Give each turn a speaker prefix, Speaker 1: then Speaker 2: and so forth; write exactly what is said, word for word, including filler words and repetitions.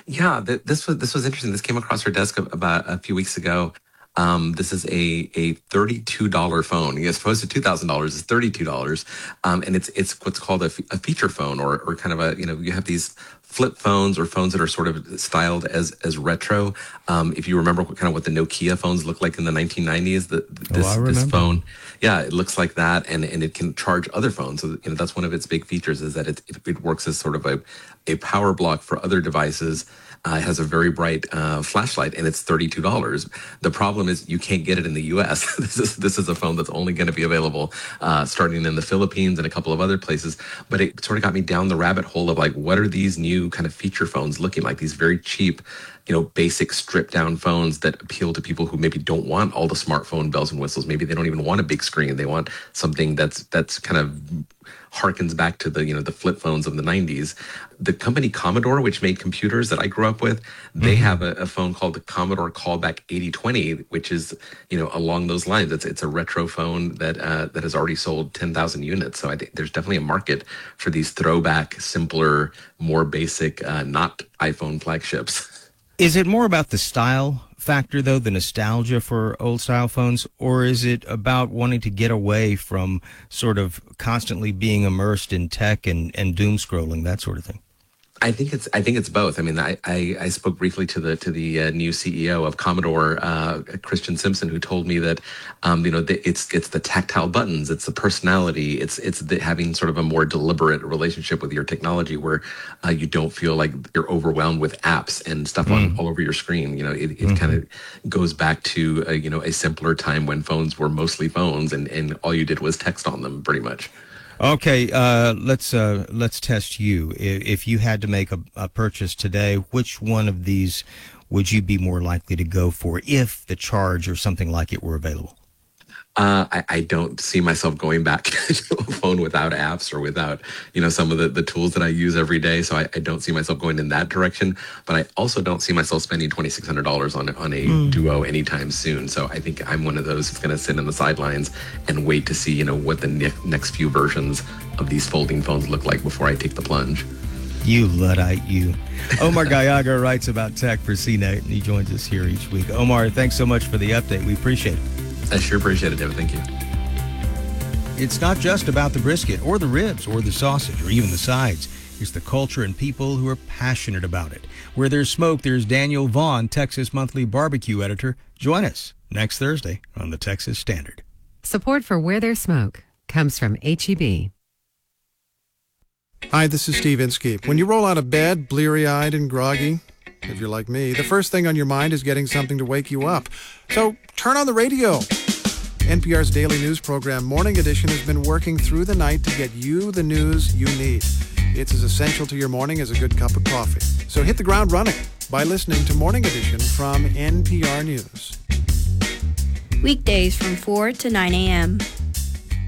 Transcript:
Speaker 1: Yeah, th- this was this was interesting. This came across our desk a- about a few weeks ago. Um, this is a a thirty-two dollars phone. As opposed to two thousand dollars, it's thirty-two dollars. Um, and it's it's what's called a, f- a feature phone, or or kind of a, you know, you have these flip phones or phones that are sort of styled as as retro. Um, if you remember what kind of what the Nokia phones looked like in the nineteen nineties, the,
Speaker 2: Oh, I
Speaker 1: this this
Speaker 2: remember.
Speaker 1: phone, yeah, it looks like that, and and it can charge other phones. So, you know, that's one of its big features, is that it it, it works as sort of a a power block for other devices. Uh, it has a very bright uh, flashlight, and it's thirty-two dollars. The problem is you can't get it in the U S. this is this is a phone that's only going to be available uh, starting in the Philippines and a couple of other places. But it sort of got me down the rabbit hole of, like, what are these new kind of feature phones looking like? These very cheap, you know, basic stripped down phones that appeal to people who maybe don't want all the smartphone bells and whistles. Maybe they don't even want a big screen. They want something that's that's kind of harkens back to the, you know, the flip phones of the nineties. The company Commodore, which made computers that I grew up with, they
Speaker 2: Mm-hmm.
Speaker 1: have a, a phone called the Commodore Callback eighty twenty, which is, you know, along those lines. It's it's a retro phone that uh, that has already sold ten thousand units. So I think there's definitely a market for these throwback, simpler, more basic, uh, not iPhone flagships.
Speaker 2: Is it more about the style factor, though, the nostalgia for old style phones, or is it about wanting to get away from sort of constantly being immersed in tech and, and doom scrolling, that sort of thing?
Speaker 1: I think it's I think it's both. I mean, I I, I spoke briefly to the to the uh, new C E O of Commodore, uh, Christian Simpson, who told me that, um, you know, the, it's it's the tactile buttons, it's the personality, it's it's the, having sort of a more deliberate relationship with your technology, where uh, you don't feel like you're overwhelmed with apps and stuff on all over your screen. You know, it, it kind of goes back to uh, you know, a simpler time when phones were mostly phones, and and all you did was text on them, pretty much.
Speaker 2: Okay, uh, let's uh, let's test you. I- If you had to make a, a purchase today, which one of these would you be more likely to go for if the charge or something like it were available?
Speaker 1: Uh, I, I don't see myself going back to a phone without apps or without, you know, some of the, the tools that I use every day. So I, I don't see myself going in that direction. But I also don't see myself spending twenty-six hundred dollars on, on a Duo anytime soon. So I think I'm one of those who's going to sit on the sidelines and wait to see, you know, what the ne- next few versions of these folding phones look like before I take the plunge.
Speaker 2: You Luddite, you. Omar Gallaga writes about tech for C net, and he joins us here each week. Omar, thanks so much for the update. We appreciate it.
Speaker 1: I sure appreciate it, David. Thank you.
Speaker 2: It's not just about the brisket or the ribs or the sausage or even the sides. It's the culture and people who are passionate about it. Where there's smoke, there's Daniel Vaughn, Texas Monthly barbecue editor. Join us next Thursday on the Texas Standard.
Speaker 3: Support for Where There's Smoke comes from H E B.
Speaker 4: Hi, this is Steve Inskeep. When you roll out of bed, bleary-eyed and groggy, if you're like me, the first thing on your mind is getting something to wake you up. So turn on the radio. N P R's daily news program, Morning Edition, has been working through the night to get you the news you need. It's as essential to your morning as a good cup of coffee. So hit the ground running by listening to Morning Edition from N P R News.
Speaker 5: Weekdays from four to nine a.m.